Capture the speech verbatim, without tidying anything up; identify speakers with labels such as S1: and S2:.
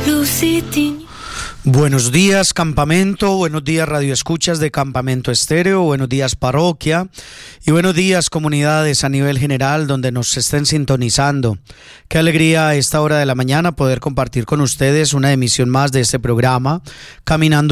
S1: Buenos días, campamento, buenos días, radioescuchas de Campamento Estéreo, buenos días, parroquia, y buenos días, comunidades a nivel general donde nos estén sintonizando. Qué alegría a esta hora de la mañana poder compartir con ustedes una emisión más de este programa, Caminando